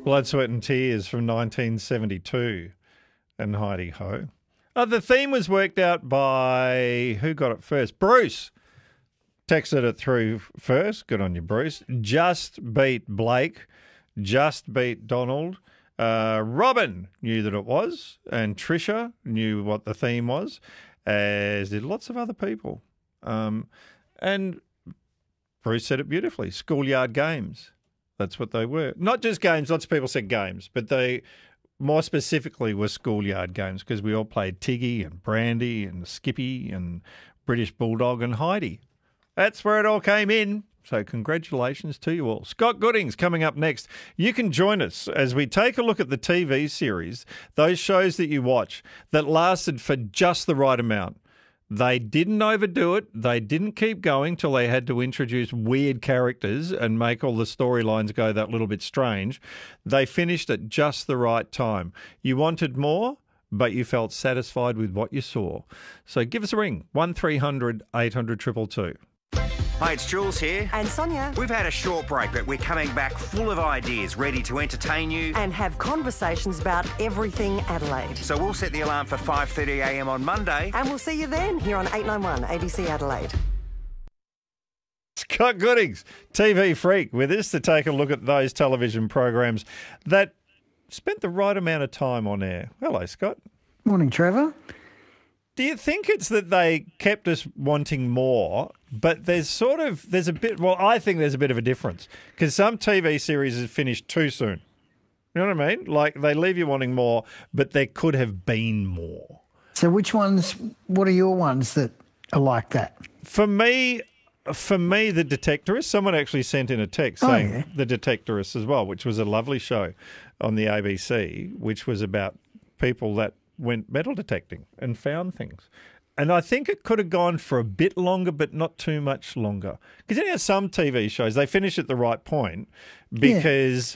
Blood, Sweat and Tears from 1972 and Heidi Ho. The theme was worked out by, who got it first? Bruce. Texted it through first. Good on you, Bruce. Just beat Blake. Just beat Donald. Robin knew that it was, and Trisha knew what the theme was, as did lots of other people. And Bruce said it beautifully. Schoolyard games. That's what they were. Not just games. Lots of people said games, but they more specifically were schoolyard games because we all played Tiggy and Brandy and Skippy and British Bulldog and Heidi. That's where it all came in. So congratulations to you all. Scott Gooding's coming up next. You can join us as we take a look at the TV series, those shows that you watch that lasted for just the right amount. They didn't overdo it. They didn't keep going till they had to introduce weird characters and make all the storylines go that little bit strange. They finished at just the right time. You wanted more, but you felt satisfied with what you saw. So give us a ring, 1300 800 222. Hi, it's Jules here. And Sonia. We've had a short break, but we're coming back full of ideas, ready to entertain you. And have conversations about everything Adelaide. So we'll set the alarm for 5:30am on Monday. And we'll see you then here on 891 ABC Adelaide. Scott Goodings, TV freak, with us to take a look at those television programs that spent the right amount of time on air. Hello, Scott. Morning, Trevor. Do you think it's that they kept us wanting more, but there's a bit, well, I think there's a bit of a difference because some TV series have finished too soon. You know what I mean? Like they leave you wanting more, but there could have been more. So what are your ones that are like that? For me, The Detectorist, someone actually sent in a text saying The Detectorist as well, which was a lovely show on the ABC, which was about people that went metal detecting and found things. And I think it could have gone for a bit longer, but not too much longer. Because you know, some TV shows, they finish at the right point because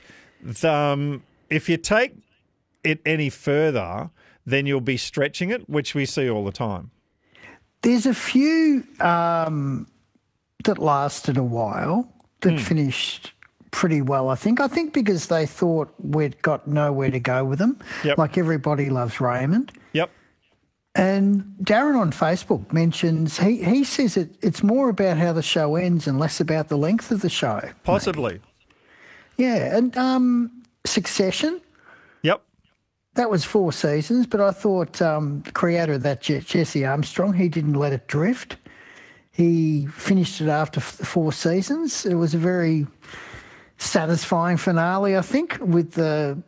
if you take it any further, then you'll be stretching it, which we see all the time. There's a few that lasted a while that finished pretty well, I think. I think because they thought we'd got nowhere to go with them, like Everybody Loves Raymond. Yep. And Darren on Facebook mentions, he says it's more about how the show ends and less about the length of the show. Possibly. Maybe. Yeah, and Succession. Yep. That was 4 seasons, but I thought the creator of that, Jesse Armstrong, he didn't let it drift. He finished it after 4 seasons. It was a very satisfying finale, I think, with the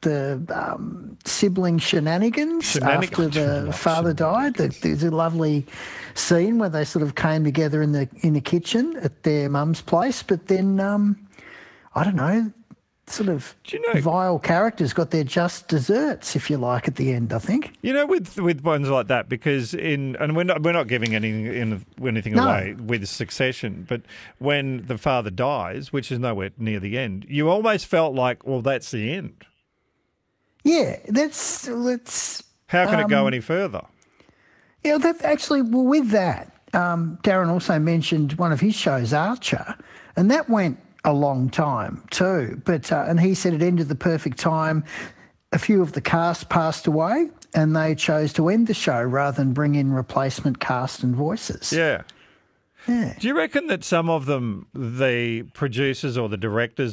sibling shenanigans after the father died. There's a lovely scene where they sort of came together in the kitchen at their mum's place, but then I don't know, sort of vile characters got their just desserts, if you like, at the end, I think. You know, with ones like that, because and we're not giving anything away with Succession, but when the father dies, which is nowhere near the end, you almost felt like, well, that's the end. Yeah, How can it go any further? Yeah, with that, Darren also mentioned one of his shows, Archer, and that went a long time too. But and he said it ended the perfect time. A few of the cast passed away, and they chose to end the show rather than bring in replacement cast and voices. Yeah. Yeah. Do you reckon that some of them, the producers or the directors